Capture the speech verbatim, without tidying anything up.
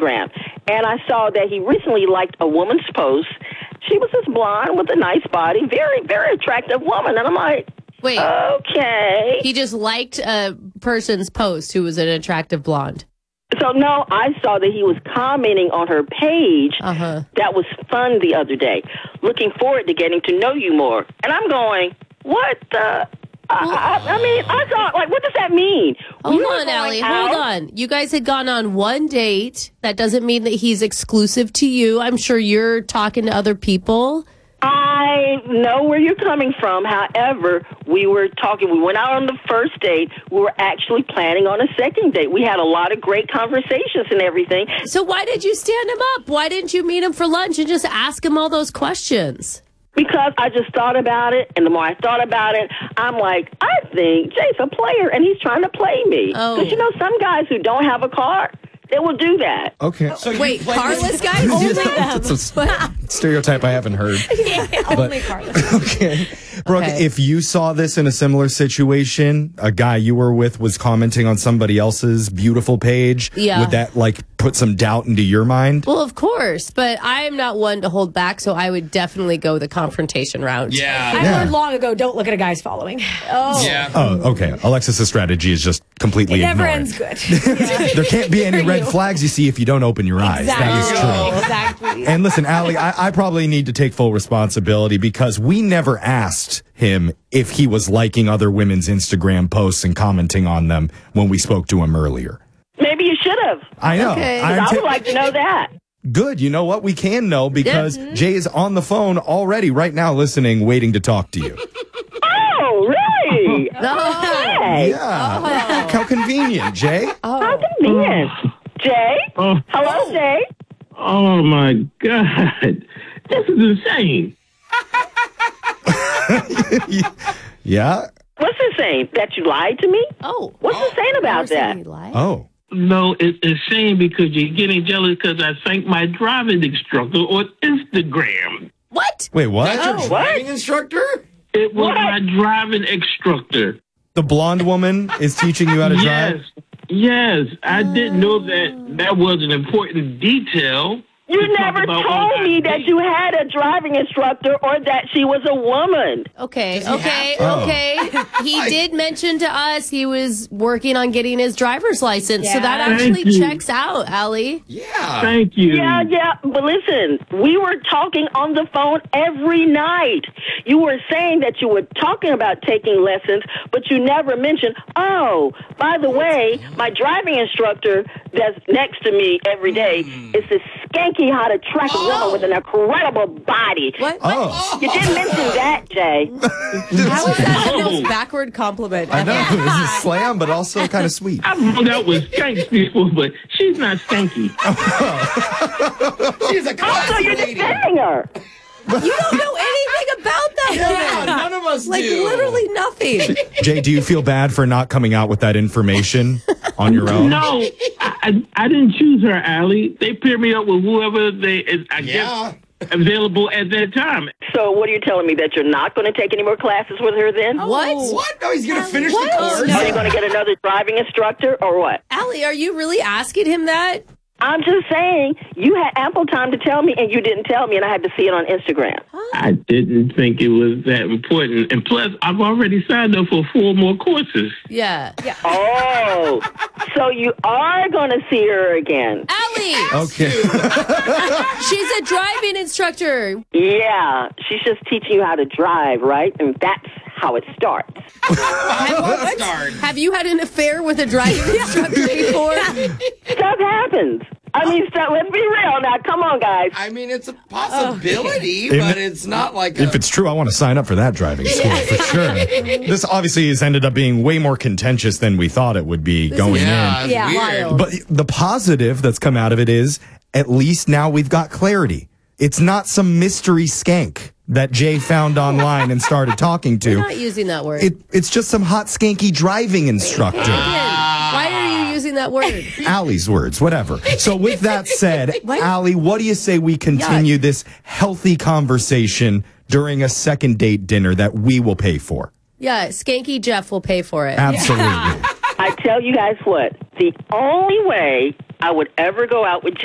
Instagram, and I saw that he recently liked a woman's post. She was this blonde with a nice body, very, very attractive woman. And I'm like, wait, okay. He just liked a person's post who was an attractive blonde. So, no, I saw that he was commenting on her page. Uh-huh. That was fun the other day. Looking forward to getting to know you more. And I'm going, what the... I, I, I mean, I thought, like, what does that mean? Hold on, Allie. Out? Hold on. You guys had gone on one date. That doesn't mean that he's exclusive to you. I'm sure you're talking to other people. I know where you're coming from. However, we were talking. We went out on the first date. We were actually planning on a second date. We had a lot of great conversations and everything. So why did you stand him up? Why didn't you meet him for lunch and just ask him all those questions? Because I just thought about it, and the more I thought about it, I'm like, I think Jay's a player, and he's trying to play me. Because, oh. you know, some guys who don't have a car, they will do that. Okay. So Wait, carless guys do that? That's a stereotype I haven't heard. Yeah, but, only carless. Okay. Brooke, okay. if you saw this in a similar situation, a guy you were with was commenting on somebody else's beautiful page, yeah. would that, like, put some doubt into your mind? Well, of course, but I am not one to hold back, so I would definitely go the confrontation route. Yeah. I yeah. learned long ago, don't look at a guy's following. Oh. Yeah. Oh, okay. Alexis's strategy is just completely It never ignored. ends good. Yeah. There can't be any red you. flags you see if you don't open your eyes. Exactly. That is true. Exactly. And listen, Allie, I, I probably need to take full responsibility because we never asked him if he was liking other women's Instagram posts and commenting on them when we spoke to him earlier. Maybe you should have. I know. Okay. I'm I ta- would like to know that. Good. You know what? We can know because Yeah. Jay is on the phone already right now listening, waiting to talk to you. Oh, really? Oh. Hey. Yeah. How convenient, Jay. How convenient. Jay? Oh. Hello, Jay? Oh my God. This is insane. Yeah. What's it saying? That you lied to me? Oh. What's it saying about that? Oh. No, it's insane because you're getting jealous because I thanked my driving instructor on Instagram. What? Wait, what? That's your Oh, driving what? instructor? It was What? my driving instructor. The blonde woman is teaching you how to drive? Yes. Yes. I didn't know that that was an important detail. You to talk never about told on me our that date. you had a driving instructor or that she was a woman. Okay, Does he okay, have- okay. He did mention to us he was working on getting his driver's license, so that Yeah. actually Thank you. checks out, Allie. Yeah. Thank you. Yeah, yeah, but listen, we were talking on the phone every night. You were saying that you were talking about taking lessons, but you never mentioned, oh, by the way, my driving instructor that's next to me every day is this skanky how to track a woman with an incredible body. What? Oh. You didn't mention that, Jay. How is that the Oh. most backward compliment I ever? know. This is slam, but also kind of sweet. I've hung out with skank people, but she's not skanky. She's a So classy you're lady. defending her. You don't know anything about that Yeah, woman. none of us Like, do. literally nothing. Jay, do you feel bad for not coming out with that information on your own? No, I, I, I didn't choose her, Allie. They paired me up with whoever they, is, I Yeah. guess, available at that time. So what are you telling me, that you're not going to take any more classes with her then? What? What? No, he's going to finish What? the course. No. Are you going to get another driving instructor or what? Allie, are you really asking him that? I'm just saying, you had ample time to tell me, and you didn't tell me, and I had to see it on Instagram. I didn't think it was that important. And plus, I've already signed up for four more courses. Yeah. Yeah. Oh, so you are going to see her again. Allie, Okay. she's a driving instructor. Yeah, she's just teaching you how to drive, right? And that's how it starts. Let's start. Have you had an affair with a driving instructor before? Stuff happens. I mean, stuff, let's be real now. Come on, guys. I mean, it's a possibility, If- but it's not like a... If it's true, I want to sign up for that driving school for sure. This obviously has ended up being way more contentious than we thought it would be going yeah, in. it's Yeah, weird. wild. But the positive that's come out of it is at least now we've got clarity. It's not some mystery skank that Jay found online and started talking to. You're not using that word. It, it's just some hot skanky driving instructor. Again, why are you using that word? Allie's words, whatever. So with that said, Allie, what do you say we continue this healthy conversation during a second date dinner that we will pay for? Yeah, Skanky Jeff will pay for it. Absolutely. I tell you guys what, the only way I would ever go out with